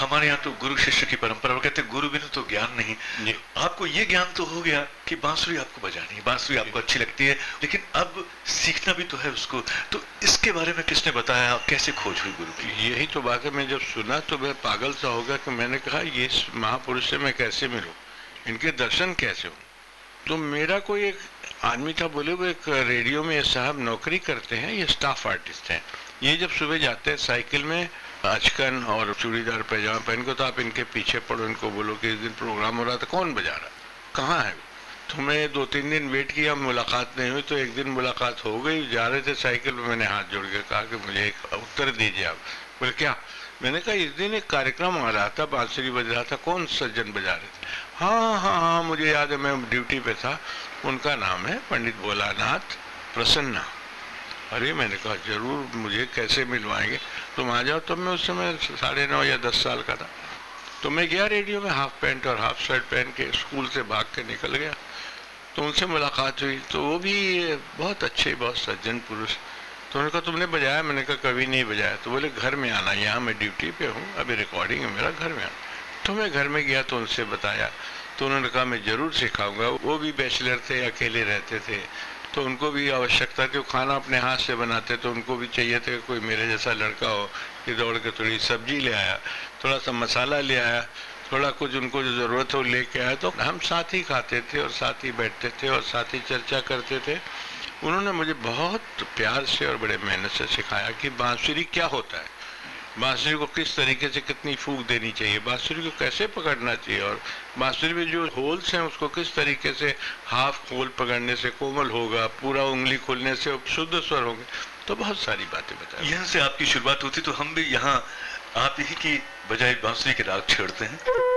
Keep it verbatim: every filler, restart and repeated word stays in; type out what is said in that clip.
हमारे यहाँ तो गुरु शिष्य की परंपरा, वो कहते हैं गुरु बिनु तो ज्ञान नहीं। आपको ये ज्ञान तो हो गया कि बांसुरी आपको बजानी है, बांसुरी आपको अच्छी लगती है, लेकिन अब सीखना भी तो है उसको। तो इसके बारे में किसने बताया, कैसे खोज हुई गुरु की? यही तो बात है, मैं जब सुना तो मैं पागल सा हो गया कि मैंने कहा ये महापुरुष से मैं कैसे मिलूं, इनके दर्शन कैसे हो। तो मेरा कोई एक आदमी था, बोले वो एक रेडियो में साहब नौकरी करते हैं, ये स्टाफ आर्टिस्ट हैं, ये जब सुबह जाते हैं साइकिल में अचकन और चूड़ीदार पैजामा पहन के, तो आप इनके पीछे पड़ो, इनको बोलो कि इस दिन प्रोग्राम हो रहा था, कौन बजा रहा, कहाँ है। तो मैं दो तीन दिन वेट किया, मुलाकात नहीं हुई। तो एक दिन मुलाकात हो गई, जा रहे थे साइकिल में, मैंने हाथ जोड़ के कहा कि मुझे एक उत्तर दीजिए आप। बोले क्या? मैंने कहा इस दिन एक कार्यक्रम आ रहा था, बांसुरी बज रहा था, कौन सज्जन बजा रहे थे? हाँ हाँ हाँ मुझे याद है, मैं ड्यूटी पे था, उनका नाम है पंडित भोलानाथ प्रसन्ना। अरे मैंने कहा जरूर, मुझे कैसे मिलवाएंगे, तुम आ जाओ। तब मैं उस समय साढ़े नौ या दस साल का था। तो मैं गया रेडियो में, हाफ पैंट और हाफ शर्ट पहन के स्कूल से भाग के निकल गया। तो उनसे मुलाकात हुई, तो वो भी बहुत अच्छे, बहुत सज्जन पुरुष। तो उन्होंने कहा तुमने बजाया? मैंने कहा कभी नहीं बजाया। तो बोले घर में आना, यहाँ मैं ड्यूटी पे हूँ, अभी रिकॉर्डिंग है मेरा, घर में आना। तो मैं घर में गया तो उनसे बताया, तो उन्होंने कहा मैं ज़रूर सिखाऊंगा। वो भी बैचलर थे, अकेले रहते थे, तो उनको भी आवश्यकता थी, वो खाना अपने हाथ से बनाते, तो उनको भी चाहिए था कोई मेरे जैसा लड़का हो कि दौड़ के थोड़ी सब्जी ले आया, थोड़ा सा मसाला ले आया, थोड़ा कुछ उनको जो ज़रूरत हो लेके आया। तो हम साथ ही खाते थे और साथ ही बैठते थे और साथ ही चर्चा करते थे। उन्होंने मुझे बहुत प्यार से और बड़े मेहनत से सिखाया कि बांसुरी क्या होता है, बांसुरी को किस तरीके से कितनी फूंक देनी चाहिए, बांसुरी को कैसे पकड़ना चाहिए, और बांसुरी में जो होल्स हैं उसको किस तरीके से हाफ होल पकड़ने से कोमल होगा, पूरा उंगली खोलने से शुद्ध स्वर होंगे। तो बहुत सारी बातें बताई। यहाँ से आपकी शुरुआत होती, तो हम भी यहाँ आप ही की बजाय बांसुरी के राग छेड़ते हैं।